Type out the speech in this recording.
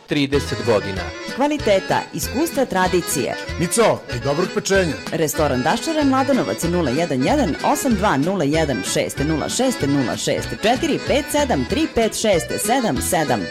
30 godina. Kvaliteta, iskustva, tradicije. Mico, i dobrog pečenja. Restoran Daščara Mladenovac 011 8201 606 064 57 356 77.